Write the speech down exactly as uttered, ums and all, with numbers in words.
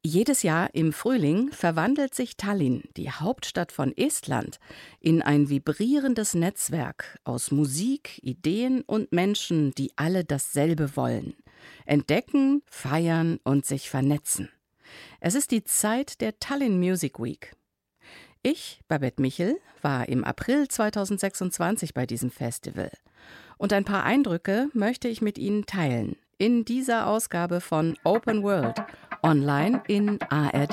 Jedes Jahr im Frühling verwandelt sich Tallinn, die Hauptstadt von Estland, in ein vibrierendes Netzwerk aus Musik, Ideen und Menschen, die alle dasselbe wollen: entdecken, feiern und sich vernetzen. Es ist die Zeit der Tallinn Music Week. Ich, Babette Michel, war im April zweitausendsechsundzwanzig bei diesem Festival. Und ein paar Eindrücke möchte ich mit Ihnen teilen in dieser Ausgabe von Open World, online in A R D.